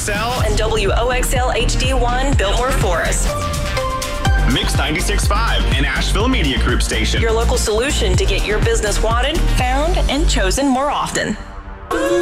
WOXL and WOXL HD1 Biltmore Forest. Mix 96.5, an Asheville Media Group station. Your local solution to get your business wanted, found, and chosen more often.